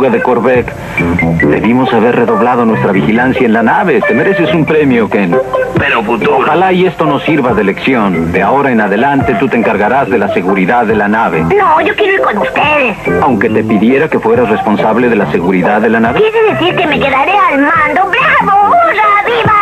fuga de Korvac. Debimos haber redoblado nuestra vigilancia en la nave. Te mereces un premio, Ken. Pero futuro. Ojalá y esto nos sirva de lección. De ahora en adelante tú te encargarás de la seguridad de la nave. No, yo quiero ir con ustedes. Aunque te pidiera que fueras responsable de la seguridad de la nave. ¿Quiere decir que me quedaré al mando? ¡Bravo! ¡Hurra! ¡Viva!